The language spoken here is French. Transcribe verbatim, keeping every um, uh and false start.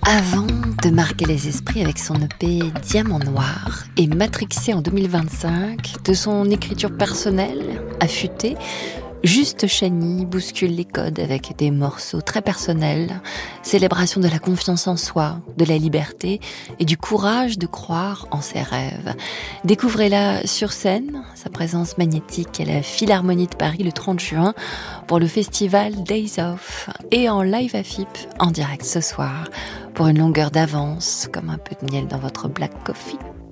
Avant de marquer les esprits avec son E P Diamant Noir et matrixé en deux mille vingt-cinq de son écriture personnelle, affûtée, Juste Chany bouscule les codes avec des morceaux très personnels, célébration de la confiance en soi, de la liberté et du courage de croire en ses rêves. Découvrez-la sur scène, sa présence magnétique à la Philharmonie de Paris le trente juin pour le festival Days Off et en live à F I P en direct ce soir pour une longueur d'avance comme un peu de miel dans votre black coffee.